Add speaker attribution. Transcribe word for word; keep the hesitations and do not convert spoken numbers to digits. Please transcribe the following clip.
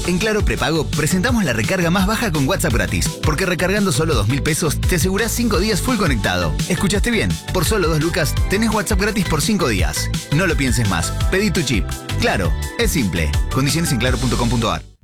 Speaker 1: En Claro Prepago presentamos la recarga más baja con WhatsApp gratis, porque recargando solo dos mil pesos te asegurás cinco días full conectado. ¿Escuchaste bien? Por solo dos lucas tenés WhatsApp gratis por cinco días. No lo pienses más, pedí tu chip. Claro, es simple. Condiciones en claro punto com punto ar.